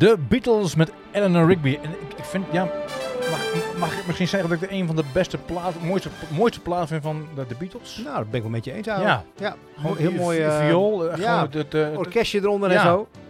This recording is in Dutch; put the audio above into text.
De Beatles met Eleanor Rigby. En ik vind, ja, mag ik misschien zeggen dat ik er een van de beste platen, mooiste platen vind van de Beatles? Nou, dat ben ik wel met je eens eigenlijk. Ja. Heel mooi. Viool. Ja, Gewoon het orkestje eronder ja. en zo.